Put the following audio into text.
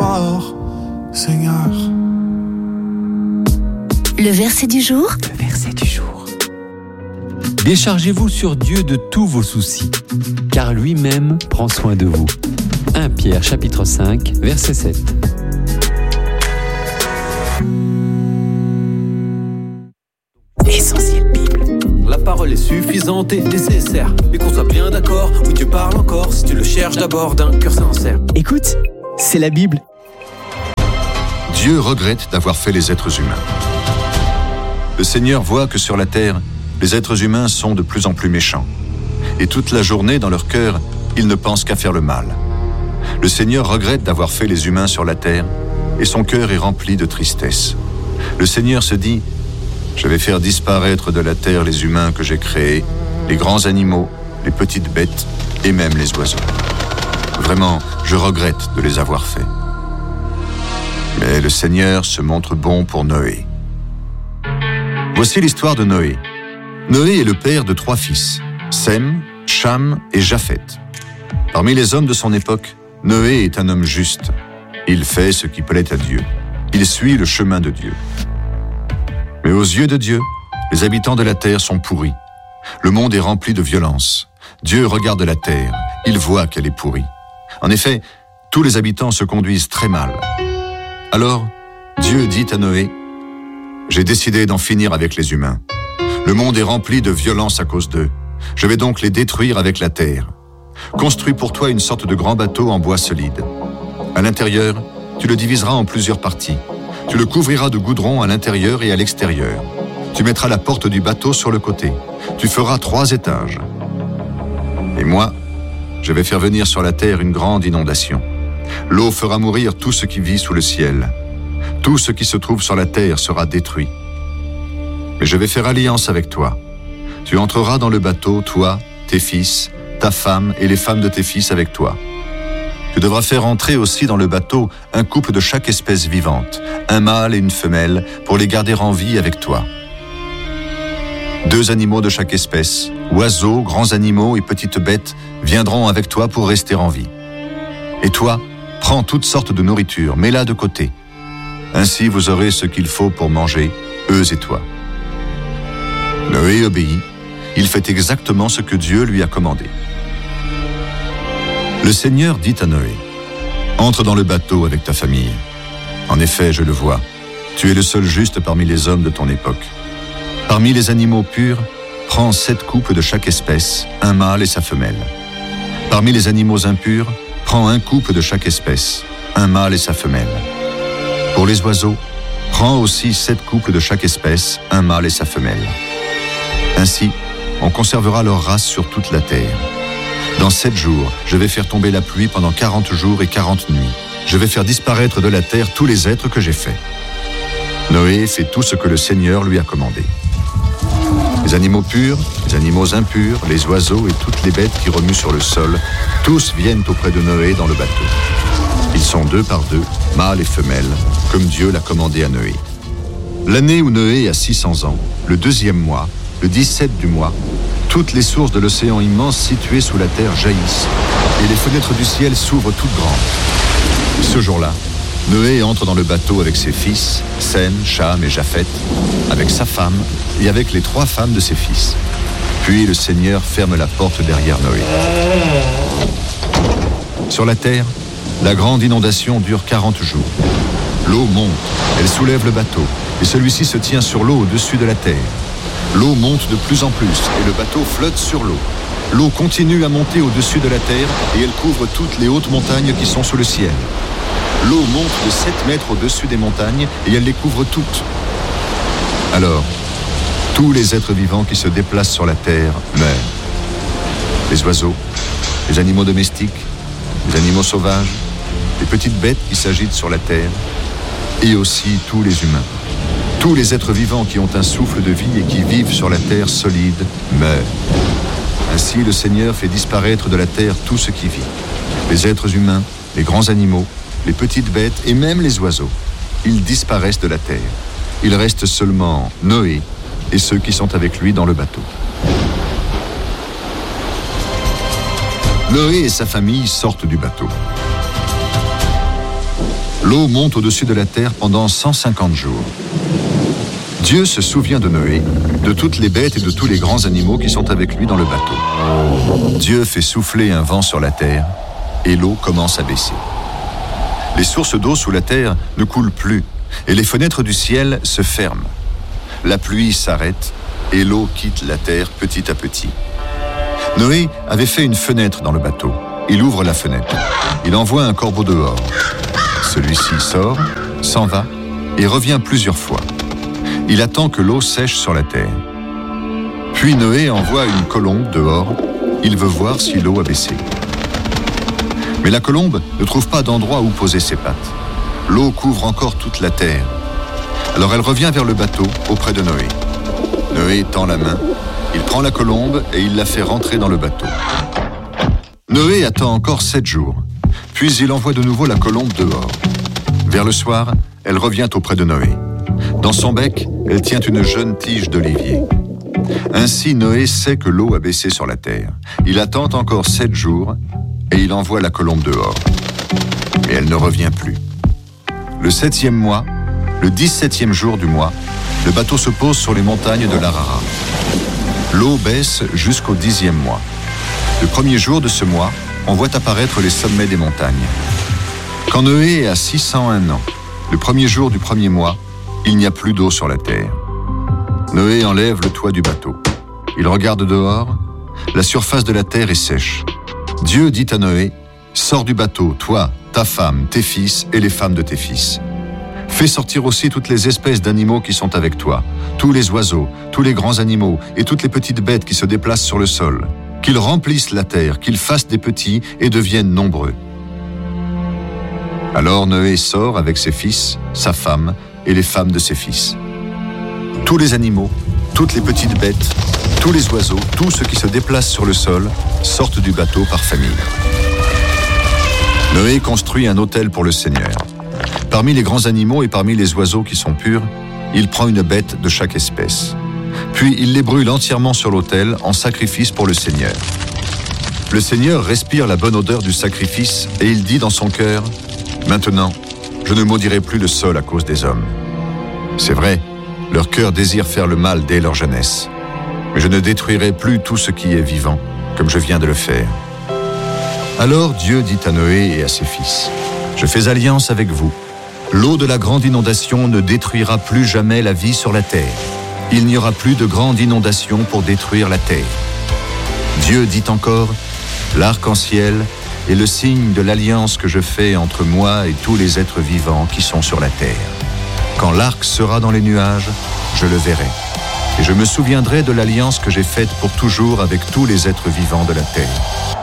fort, Seigneur. Le verset du jour. Le verset du jour. Déchargez-vous sur Dieu de tous vos soucis, car lui-même prend soin de vous. 1 Pierre chapitre 5, verset 7. Essentiel Bible. La parole est suffisante et nécessaire. Mais qu'on soit bien d'accord, oui Dieu parle encore. Si tu le cherches d'abord d'un cœur sincère. Écoute, c'est la Bible. Dieu regrette d'avoir fait les êtres humains. Le Seigneur voit que sur la terre, les êtres humains sont de plus en plus méchants. Et toute la journée, dans leur cœur, ils ne pensent qu'à faire le mal. Le Seigneur regrette d'avoir fait les humains sur la terre, et son cœur est rempli de tristesse. Le Seigneur se dit: je vais faire disparaître de la terre les humains que j'ai créés, les grands animaux, les petites bêtes et même les oiseaux. Vraiment, je regrette de les avoir faits. Mais le Seigneur se montre bon pour Noé. Voici l'histoire de Noé. Noé est le père de 3 fils, Sem, Cham et Japheth. Parmi les hommes de son époque, Noé est un homme juste. Il fait ce qui plaît à Dieu. Il suit le chemin de Dieu. Mais aux yeux de Dieu, les habitants de la terre sont pourris. Le monde est rempli de violence. Dieu regarde la terre, il voit qu'elle est pourrie. En effet, tous les habitants se conduisent très mal. Alors, Dieu dit à Noé: j'ai décidé d'en finir avec les humains. Le monde est rempli de violence à cause d'eux. Je vais donc les détruire avec la terre. Construis pour toi une sorte de grand bateau en bois solide. À l'intérieur, tu le diviseras en plusieurs parties. Tu le couvriras de goudron à l'intérieur et à l'extérieur. Tu mettras la porte du bateau sur le côté. Tu feras 3 étages. Et moi, je vais faire venir sur la terre une grande inondation. L'eau fera mourir tout ce qui vit sous le ciel. Tout ce qui se trouve sur la terre sera détruit. Mais je vais faire alliance avec toi. Tu entreras dans le bateau, toi, tes fils, ta femme et les femmes de tes fils avec toi. Tu devras faire entrer aussi dans le bateau un couple de chaque espèce vivante, un mâle et une femelle, pour les garder en vie avec toi. 2 animaux de chaque espèce, oiseaux, grands animaux et petites bêtes, viendront avec toi pour rester en vie. Et toi, prends toutes sortes de nourriture, mets-la de côté. Ainsi vous aurez ce qu'il faut pour manger, eux et toi. Noé obéit. Il fait exactement ce que Dieu lui a commandé. Le Seigneur dit à Noé: entre dans le bateau avec ta famille. En effet, je le vois, tu es le seul juste parmi les hommes de ton époque. Parmi les animaux purs, prends 7 couples de chaque espèce, un mâle et sa femelle. Parmi les animaux impurs, prends un couple de chaque espèce, un mâle et sa femelle. Pour les oiseaux, prends aussi 7 couples de chaque espèce, un mâle et sa femelle. Ainsi, on conservera leur race sur toute la terre. Dans 7 jours, je vais faire tomber la pluie pendant 40 jours et 40 nuits. Je vais faire disparaître de la terre tous les êtres que j'ai faits. Noé fait tout ce que le Seigneur lui a commandé. Les animaux purs, les animaux impurs, les oiseaux et toutes les bêtes qui remuent sur le sol, tous viennent auprès de Noé dans le bateau. Ils sont 2 par 2, mâles et femelles, comme Dieu l'a commandé à Noé. L'année où Noé a 600 ans, le 2e mois, le 17 du mois, toutes les sources de l'océan immense situées sous la terre jaillissent, et les fenêtres du ciel s'ouvrent toutes grandes. Ce jour-là, Noé entre dans le bateau avec ses fils, Sem, Cham et Japheth, avec sa femme et avec les 3 femmes de ses fils. Puis le Seigneur ferme la porte derrière Noé. Sur la terre, la grande inondation dure 40 jours. L'eau monte, elle soulève le bateau, et celui-ci se tient sur l'eau au-dessus de la terre. L'eau monte de plus en plus, et le bateau flotte sur l'eau. L'eau continue à monter au-dessus de la terre, et elle couvre toutes les hautes montagnes qui sont sous le ciel. L'eau monte de 7 mètres au-dessus des montagnes, et elle les couvre toutes. Alors, tous les êtres vivants qui se déplacent sur la terre meurent. Les oiseaux, les animaux domestiques, les animaux sauvages, les petites bêtes qui s'agitent sur la terre, et aussi tous les humains. Tous les êtres vivants qui ont un souffle de vie et qui vivent sur la terre solide meurent. Ainsi, le Seigneur fait disparaître de la terre tout ce qui vit. Les êtres humains, les grands animaux, les petites bêtes et même les oiseaux. Ils disparaissent de la terre. Il reste seulement Noé et ceux qui sont avec lui dans le bateau. Noé et sa famille sortent du bateau. L'eau monte au-dessus de la terre pendant 150 jours. Dieu se souvient de Noé, de toutes les bêtes et de tous les grands animaux qui sont avec lui dans le bateau. Dieu fait souffler un vent sur la terre et l'eau commence à baisser. Les sources d'eau sous la terre ne coulent plus et les fenêtres du ciel se ferment. La pluie s'arrête et l'eau quitte la terre petit à petit. Noé avait fait une fenêtre dans le bateau. Il ouvre la fenêtre. Il envoie un corbeau dehors. Celui-ci sort, s'en va et revient plusieurs fois. Il attend que l'eau sèche sur la terre. Puis Noé envoie une colombe dehors. Il veut voir si l'eau a baissé. Mais la colombe ne trouve pas d'endroit où poser ses pattes. L'eau couvre encore toute la terre. Alors elle revient vers le bateau auprès de Noé. Noé tend la main, il prend la colombe et il la fait rentrer dans le bateau. Noé attend encore 7 jours, puis il envoie de nouveau la colombe dehors. Vers le soir, elle revient auprès de Noé. Dans son bec, elle tient une jeune tige d'olivier. Ainsi, Noé sait que l'eau a baissé sur la terre. Il attend encore 7 jours et il envoie la colombe dehors. Mais elle ne revient plus. Le 7e mois, le 17e jour du mois, le bateau se pose sur les montagnes de l'Ararat. L'eau baisse jusqu'au 10e mois. Le premier jour de ce mois, on voit apparaître les sommets des montagnes. Quand Noé a 601 ans, le premier jour du premier mois, il n'y a plus d'eau sur la terre. Noé enlève le toit du bateau. Il regarde dehors. La surface de la terre est sèche. Dieu dit à Noé, « Sors du bateau, toi, ta femme, tes fils et les femmes de tes fils. Fais sortir aussi toutes les espèces d'animaux qui sont avec toi, tous les oiseaux, tous les grands animaux et toutes les petites bêtes qui se déplacent sur le sol. Qu'ils remplissent la terre, qu'ils fassent des petits et deviennent nombreux. » Alors Noé sort avec ses fils, sa femme et les femmes de ses fils. Tous les animaux, toutes les petites bêtes, tous les oiseaux, tous ceux qui se déplacent sur le sol, sortent du bateau par famille. Noé construit un autel pour le Seigneur. Parmi les grands animaux et parmi les oiseaux qui sont purs, il prend une bête de chaque espèce. Puis il les brûle entièrement sur l'autel en sacrifice pour le Seigneur. Le Seigneur respire la bonne odeur du sacrifice et il dit dans son cœur, « Maintenant, je ne maudirai plus le sol à cause des hommes. C'est vrai, leur cœur désire faire le mal dès leur jeunesse. Mais je ne détruirai plus tout ce qui est vivant, comme je viens de le faire. » Alors Dieu dit à Noé et à ses fils, « Je fais alliance avec vous. L'eau de la grande inondation ne détruira plus jamais la vie sur la terre. Il n'y aura plus de grande inondation pour détruire la terre. » Dieu dit encore, « L'arc-en-ciel est le signe de l'alliance que je fais entre moi et tous les êtres vivants qui sont sur la terre. Quand l'arc sera dans les nuages, je le verrai. Et je me souviendrai de l'alliance que j'ai faite pour toujours avec tous les êtres vivants de la terre.